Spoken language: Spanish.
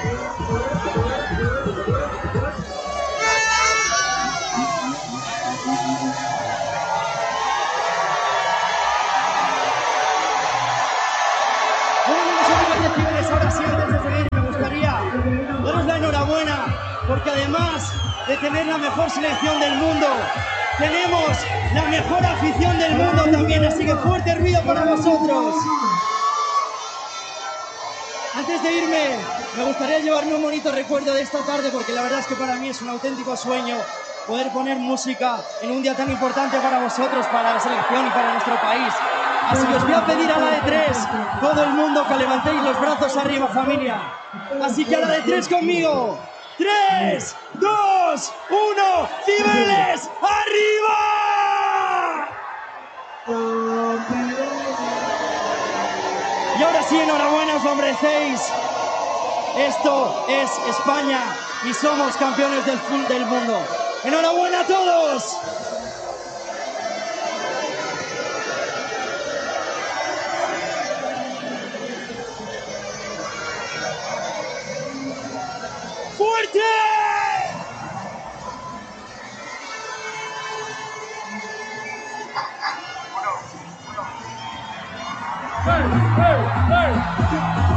Ahora sí, antes de seguir, me gustaría daros la enhorabuena, porque además de tener la mejor selección del mundo, tenemos la mejor afición del mundo también, así que fuerte ruido para vosotros. Antes de irme, me gustaría llevarme un bonito recuerdo de esta tarde, porque la verdad es que para mí es un auténtico sueño poder poner música en un día tan importante para vosotros, para la selección y para nuestro país. Así que os voy a pedir a la de 3, todo el mundo, que levantéis los brazos arriba, familia. Así que a la de 3 conmigo. 3, 2, 1, ¡Cibeles, arriba! Y ahora sí, enhorabuena, os lo merecéis. Esto es España y somos campeones del mundo. ¡Enhorabuena a todos! ¡Fuerte! ¡Hey, hey, hey!